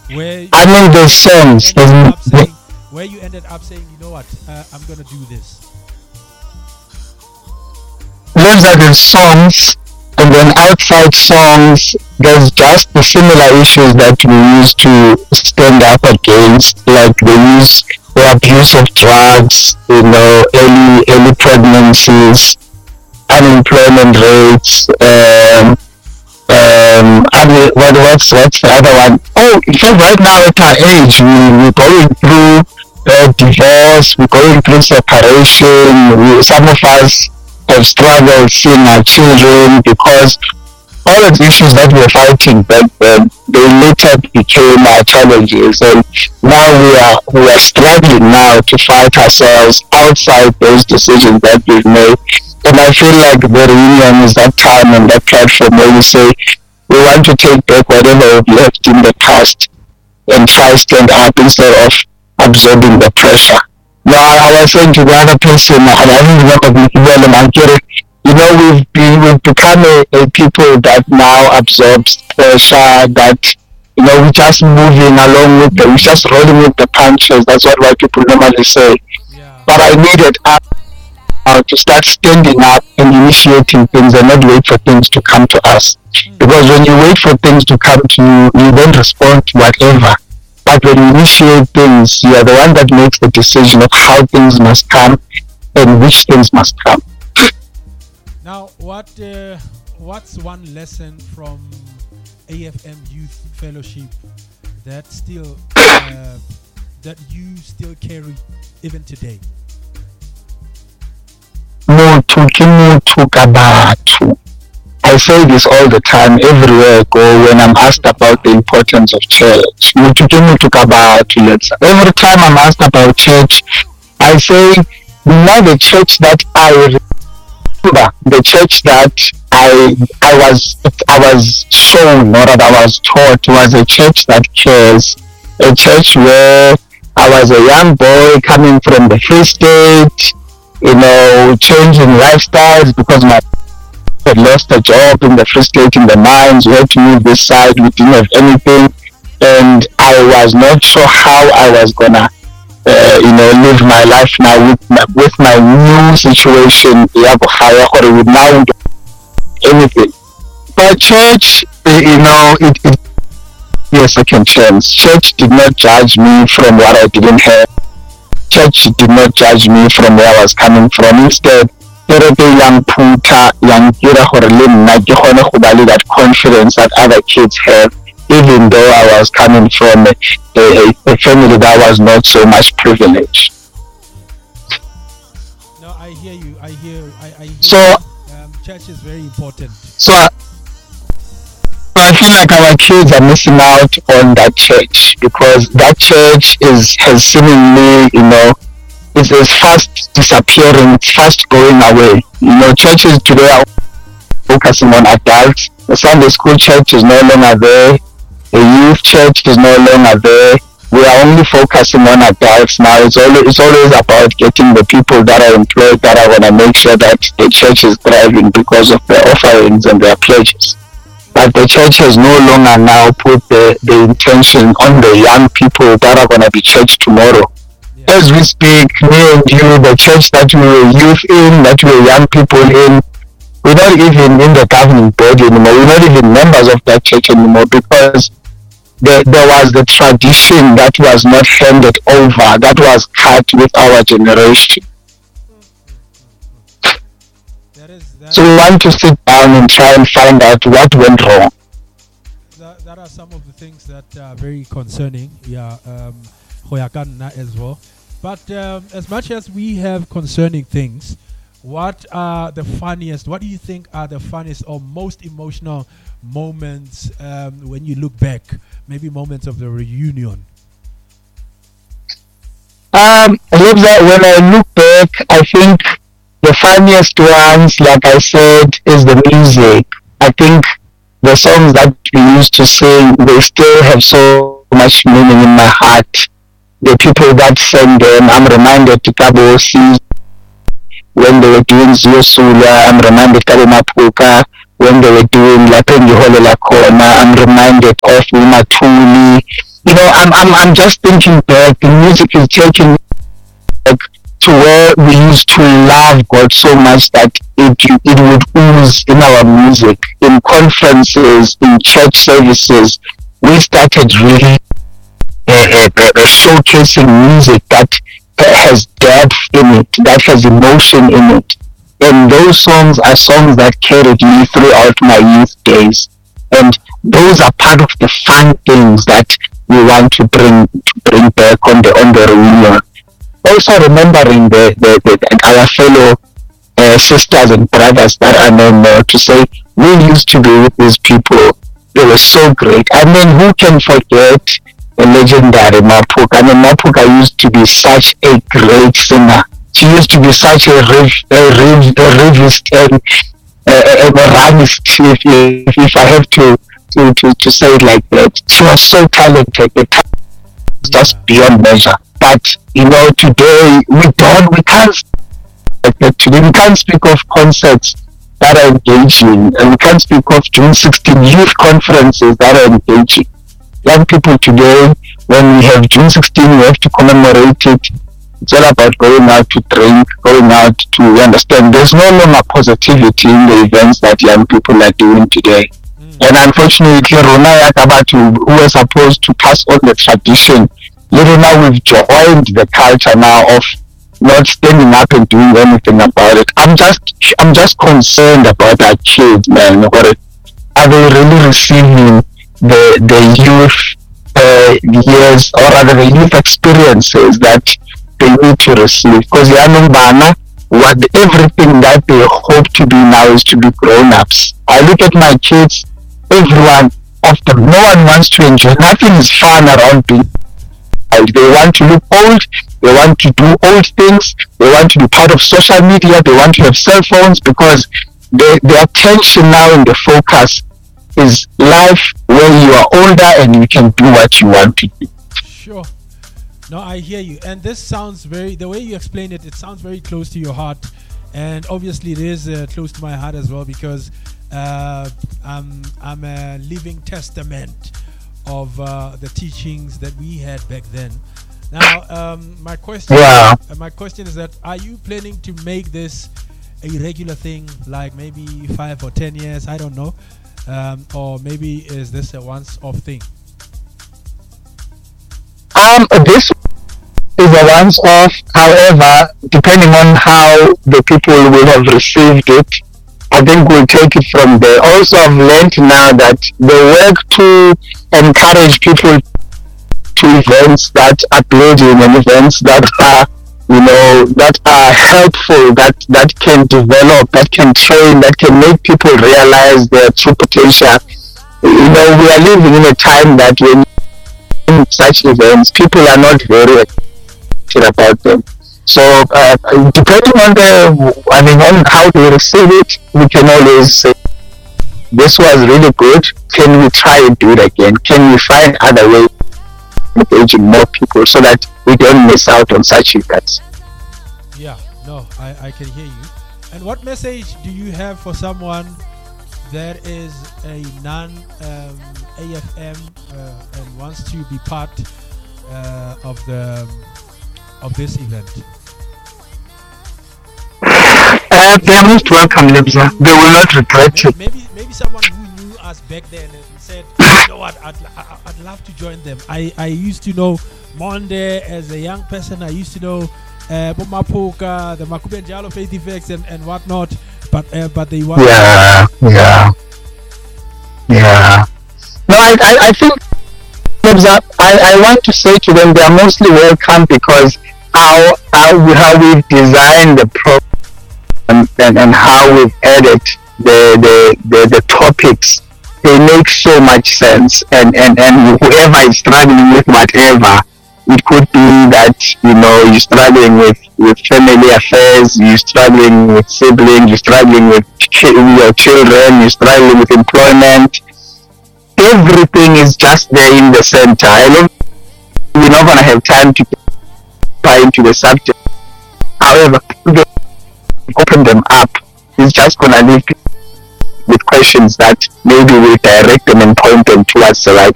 where I mean, the where you songs. ended up saying where you ended up saying, you know what, I'm gonna do this. Those are the songs, and then outside songs, there's just the similar issues that we used to stand up against, like the abuse of drugs, early pregnancies, unemployment rates. What's the other one? Oh, in fact, right now at our age, we're going through divorce, we're going through separation. Some of us have struggled seeing our children because all of the issues that we're fighting back then, they later became our challenges, and now we are struggling now to fight ourselves outside those decisions that we've made. And I feel like the reunion is that time and that platform where we say we want to take back whatever we've left in the past and try stand up instead of absorbing the pressure. No, I was saying to the other person, and I don't remember the well, we've become a people that now absorbs pressure, that we're just moving along with we're just rolling with the punches. That's what white people normally say. Yeah. But I needed to start standing up and initiating things and not wait for things to come to us. Because when you wait for things to come to you, you don't respond to whatever. But when you initiate things, you are the one that makes the decision of how things must come and which things must come. Now, what's one lesson from AFM Youth Fellowship that still that you still carry even today? Muthu ke muthu ka batho. I say this all the time, everywhere I go, when I'm asked about the importance of church. Muthu ke muthu ka batho. Every time I'm asked about church, I say, the church that I remember, the church that I was shown, or that I was taught, was a church that cares, a church where I was a young boy coming from the Free State, changing lifestyles because my had lost a job in the Free State in the mines. We had to move this side. We didn't have anything, and I was not sure how I was gonna, live my life now with my new situation. Or with now anything. But church, it be a second chance. Church did not judge me from what I didn't have. Church did not judge me from where I was coming from. Instead, young puta, young that confidence that other kids have, even though I was coming from a family that was not so much privileged. No, I hear you. I hear. So, church is very important. So I feel like our kids are missing out on that church because that church has seemingly, is fast disappearing, fast going away. Churches today are focusing on adults. The Sunday school church is no longer there. The youth church is no longer there. We are only focusing on adults now. It's always about getting the people that are employed that are going to make sure that the church is thriving because of their offerings and their pledges. But the church has no longer now put the intention on the young people that are going to be church tomorrow. Yeah. As we speak, me and you, the church that we were youth in, that we were young people in, we're not even in the governing body anymore. We're not even members of that church anymore because there was the tradition that was not handed over, that was cut with our generation. So we want to sit down and try and find out what went wrong. That are some of the things that are very concerning, as well. But as much as we have concerning things, what do you think are the funniest or most emotional moments when you look back, maybe moments of the reunion? When I look back, I think the funniest ones, like I said, is the music. I think the songs that we used to sing, they still have so much meaning in my heart. The people that sang them, I'm reminded to Kabo Osi when they were doing Ziyosula. I'm reminded Kabo Mapuka when they were doing Lapengi Holela Kona. I'm reminded of Umatuli I'm just thinking back. The music is taking me back to where we used to love God so much that it would ooze in our music, in conferences, in church services. We started really showcasing music that has depth in it, that has emotion in it. And those songs are songs that carried me throughout my youth days. And those are part of the fun things that we want to bring back on the reunion. Also remembering our fellow sisters and brothers that are no more, to say we used to be with these people. They were so great. I mean, who can forget the legendary Mapuka? I mean, Mapuka used to be such a great singer. She used to be such a rivist and a moralist, if I have to say it like that. She was so talented. The talent was just beyond measure. But today we can't today we can't speak of concerts that are engaging, and we can't speak of June 16 youth conferences that are engaging. Young people today, when we have June 16, we have to commemorate it. It's all about going out to drink, going out to understand. There's no longer positivity in the events that young people are doing today. And unfortunately, Rona Yakabatu, who was supposed to pass on the tradition, now we've joined the culture now of not standing up and doing anything about it. I'm just concerned about our kids, man. Are they really receiving the youth years, or rather the youth experiences that they need to receive? Because everything that they hope to be now is to be grown-ups. I look at my kids, everyone of them, no one wants to enjoy. Nothing is fun around being. They want to look old, they want to do old things, they want to be part of social media, they want to have cell phones, because the attention now in the focus is life where you are older and you can do what you want to do. Sure. No, I hear you. And this sounds the way you explain it, it sounds very close to your heart. And obviously it is close to my heart as well, because I'm a living testament of the teachings that we had back then. Now, my question is that, are you planning to make this a regular thing, like maybe 5 or 10 years? I don't know. Or maybe is this a once-off thing? This is a once-off. However, depending on how the people will have received it, I think we'll take it from there. Also, I've learned now that the work to encourage people to events that are building and events that are, that are helpful, that can develop, that can train, that can make people realize their true potential. We are living in a time that when in such events, people are not very excited about them. So, depending on how they receive it, we can always say, this was really good. Can we try and do it again? Can we find other ways of engaging more people so that we don't miss out on such events? Yeah, no, I can hear you. And what message do you have for someone that is a non-AFM and wants to be part of this event? They are most welcome, Lebza. They will not regret it. Maybe someone who knew us back then and said, you know what, I'd love to join them. I used to know Monde as a young person. I used to know Mapuka, the Makubenjalo Faith Effects and whatnot. But they want. Yeah. No, I think, Lebza, I want to say to them, they are mostly welcome, because how we've designed the program and how we've added the topics, they make so much sense, and whoever is struggling with whatever, it could be that you're struggling with family affairs, you're struggling with siblings, you're struggling with your children, you're struggling with employment. Everything is just there in the center. We're not gonna have time to buy into the subject. However, open them up, it's just gonna leave people with questions that maybe will direct them and point them towards the right